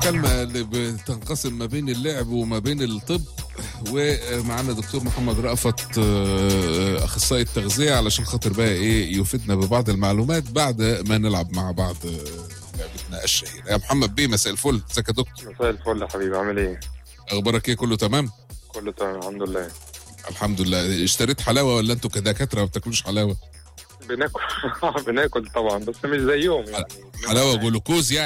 كلمة اللي بتنقسم ما بين اللعب وما بين الطب. ومعانا دكتور محمد رأفت أخصائي التغذية علشان خاطر بقى إيه يفيدنا ببعض المعلومات بعد ما نلعب مع بعض لعبتنا الشهيرة. يا محمد بيه مساء الفل، ازيك يا دكتور؟ مساء الفل يا حبيبي، عامل ايه؟ أخبارك إيه؟ كله تمام؟ كله تمام الحمد لله. الحمد لله. اشتريت حلاوة ولا أنتوا كدكاترة ما بتاكلوش حلاوة؟ بناكل بناكل طبعا بس مش زيهم يعني. حلاوة جلوكوز يعني.